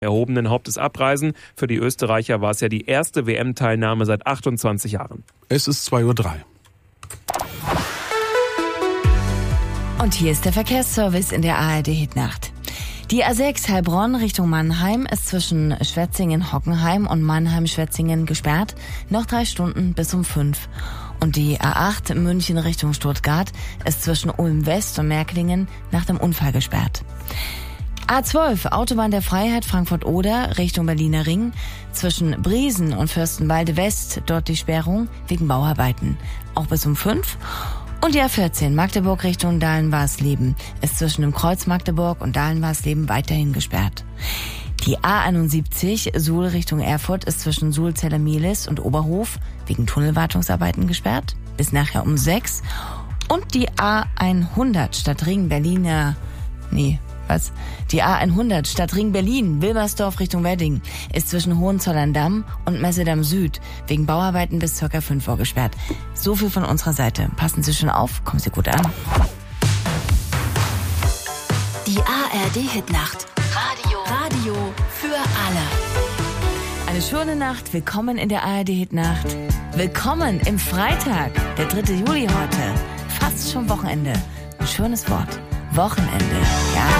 Erhobenen Hauptes abreisen. Für die Österreicher war es ja die erste WM-Teilnahme seit 28 Jahren. Es ist 2:03 Uhr. Und hier ist der Verkehrsservice in der ARD-Hitnacht. Die A6 Heilbronn Richtung Mannheim ist zwischen Schwetzingen-Hockenheim und Mannheim-Schwetzingen gesperrt. Noch 3 Stunden bis um 5. Und die A8 München Richtung Stuttgart ist zwischen Ulm-West und Märklingen nach dem Unfall gesperrt. A12 Autobahn der Freiheit Frankfurt-Oder Richtung Berliner Ring. Zwischen Briesen und Fürstenwalde-West dort die Sperrung wegen Bauarbeiten. Auch bis um 5. Und die A14 Magdeburg Richtung Dahlen-Warsleben ist zwischen dem Kreuz Magdeburg und Dahlen-Warsleben weiterhin gesperrt. Die A71 Suhl Richtung Erfurt ist zwischen Suhl-Zelle-Mehlis und Oberhof wegen Tunnelwartungsarbeiten gesperrt. Bis nachher um 6. Und die A100 Stadtring Die A100 Stadtring Berlin, Wilmersdorf Richtung Wedding, ist zwischen Hohenzollern-Damm und Messedamm Süd wegen Bauarbeiten bis ca. 5 Uhr gesperrt. So viel von unserer Seite. Passen Sie schon auf, kommen Sie gut an. Die ARD-Hitnacht. Radio für alle. Eine schöne Nacht, willkommen in der ARD-Hitnacht. Willkommen im Freitag, der 3. Juli heute. Fast schon Wochenende. Ein schönes Wort. Wochenende, ja.